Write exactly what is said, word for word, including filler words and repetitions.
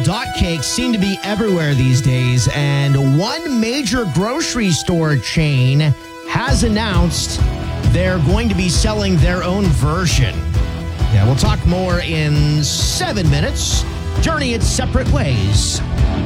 dot cakes seem to be everywhere these days, and one major grocery store chain has announced they're going to be selling their own version. Yeah, we'll talk more in seven minutes. Journey its separate ways.